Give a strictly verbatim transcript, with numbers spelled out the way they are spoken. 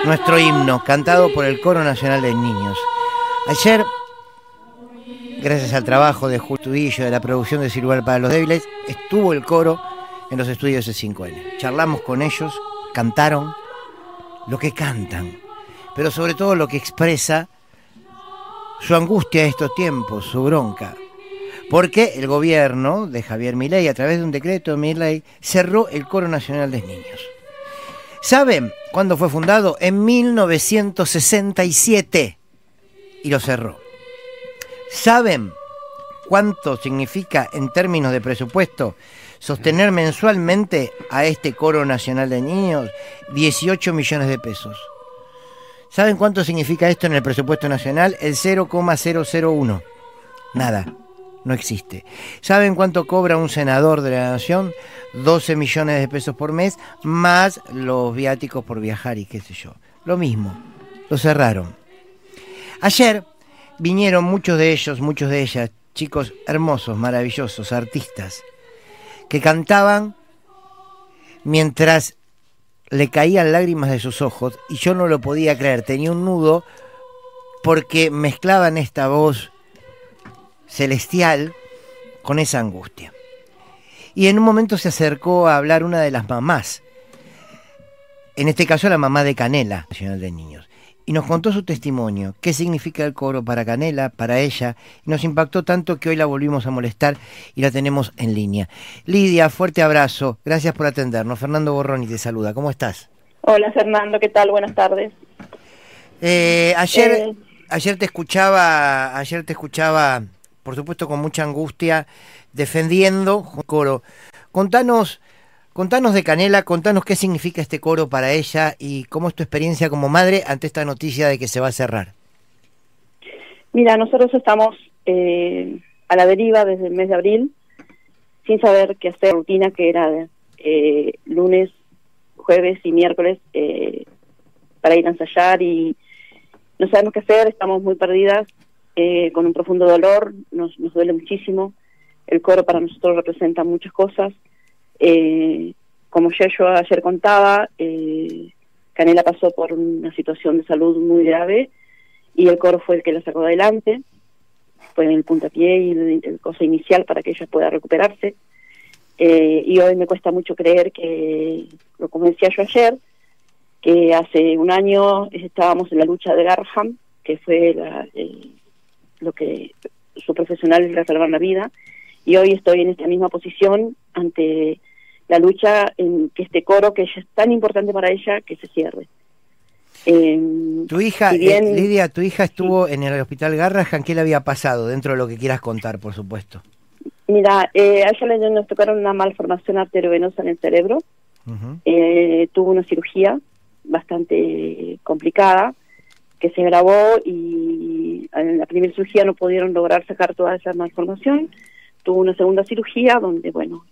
nuestro himno, cantado por el Coro Nacional de Niños. Ayer, gracias al trabajo de Julio Tudillo, de la producción de Ciruel para los Débiles, estuvo el coro en los estudios de cinco ene. Charlamos con ellos, cantaron lo que cantan, pero sobre todo lo que expresa su angustia de estos tiempos, su bronca. Porque el gobierno de Javier Milei, a través de un decreto de Milei, cerró el Coro Nacional de Niños. ¿Saben cuándo fue fundado? En mil novecientos sesenta y siete. Y lo cerró. ¿Saben cuánto significa en términos de presupuesto sostener mensualmente a este Coro Nacional de Niños? dieciocho millones de pesos. ¿Saben cuánto significa esto en el presupuesto nacional? El cero coma cero cero uno. Nada. No existe. ¿Saben cuánto cobra un senador de la nación? doce millones de pesos por mes, más los viáticos por viajar y qué sé yo. Lo mismo, lo cerraron. Ayer vinieron muchos de ellos, muchos de ellas, chicos hermosos, maravillosos, artistas, que cantaban mientras le caían lágrimas de sus ojos, y yo no lo podía creer, tenía un nudo porque mezclaban esta voz celestial con esa angustia. Y en un momento se acercó a hablar una de las mamás, en este caso la mamá de Canela, Nacional de Niños, y nos contó su testimonio, qué significa el coro para Canela, para ella, y nos impactó tanto que hoy la volvimos a molestar y la tenemos en línea. Lidia, fuerte abrazo, gracias por atendernos. Fernando Borroni te saluda, ¿cómo estás? Hola Fernando, ¿qué tal? Buenas tardes. Eh, ayer, Eh... ayer te escuchaba, ayer te escuchaba, por supuesto con mucha angustia, defendiendo el coro. Contanos, contanos de Canela, contanos qué significa este coro para ella y cómo es tu experiencia como madre ante esta noticia de que se va a cerrar. Mira, nosotros estamos eh, a la deriva desde el mes de abril, sin saber qué hacer, rutina que era eh, lunes, jueves y miércoles eh, para ir a ensayar, y no sabemos qué hacer, estamos muy perdidas. Eh, con un profundo dolor, nos, nos duele muchísimo. El coro para nosotros representa muchas cosas. Eh, como ya yo ayer contaba, eh, Canela pasó por una situación de salud muy grave y el coro fue el que la sacó adelante, fue el puntapié y el, el cosa inicial para que ella pueda recuperarse. Eh, y hoy me cuesta mucho creer que, como decía yo ayer, que hace un año estábamos en la lucha de Garrahan, que fue la... Eh, lo que su profesional es salvar la vida, y hoy estoy en esta misma posición ante la lucha en que este coro, que es tan importante para ella, que se cierre. Eh, tu hija, si bien, eh, Lidia, tu hija estuvo sí. en el hospital Garrahan. ¿Qué le había pasado? Dentro de lo que quieras contar, por supuesto. Mira, eh, a ella le diagnosticaron una malformación arteriovenosa en el cerebro. Uh-huh. eh, tuvo una cirugía bastante complicada que se grabó, y en la primera cirugía no pudieron lograr sacar toda esa malformación. Tuvo una segunda cirugía donde, bueno,